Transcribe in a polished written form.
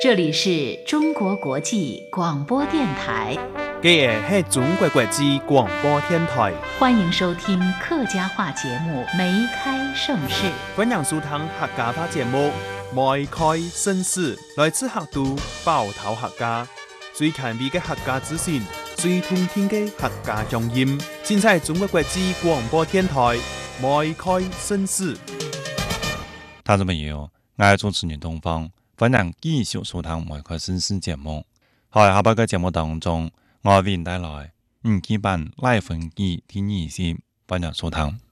这里是中国国际广播电台， 这个是中国国际广播电台， 欢迎收听客家话节目《梅开盛世》。 欢迎收听客家话节目《梅开盛世》，来自客都包头客家，最前卫的客家资讯，最通天的客家乡音，尽在中国国际广播电台《梅开盛世》。 听众朋友，我是主持人东方。欢迎繼續收聽梅開盛世節目。喺下個節目當中，我為您帶來5期版拉分機第2集，歡迎收聽。